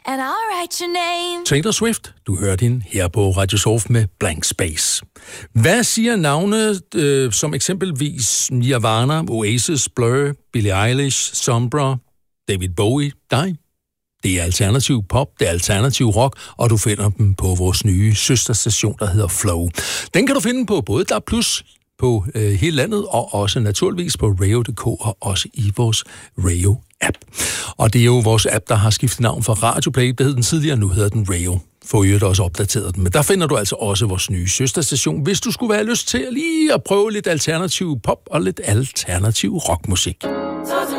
and I'll write your name. Taylor Swift, du hørte hende her på Radio Soft med Blank Space. Hvad siger navne som eksempelvis Nirvana, Oasis, Blur, Billie Eilish, Sombra, David Bowie, dig? Det er alternativ pop, det er alternativ rock, og du finder dem på vores nye søsterstation, der hedder Flow. Den kan du finde på både DAB+, på hele landet, og også naturligvis på radio.dk, og også i vores Radio-app. Og det er jo vores app, der har skiftet navn fra Radioplay. Det hed den tidligere, nu hedder den Radio. For øvrigt også opdateret den. Men der finder du altså også vores nye søsterstation, hvis du skulle være lyst til lige at prøve lidt alternativ pop og lidt alternativ rockmusik.